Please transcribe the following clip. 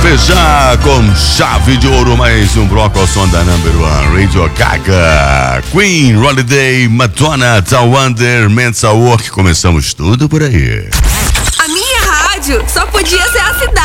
Fechar com chave de ouro mais um bloco ao som da Number One Radio Gaga, Queen, Holiday, Madonna, Tawanda, Mensa Work. Começamos tudo por aí. A minha rádio só podia ser a cidade.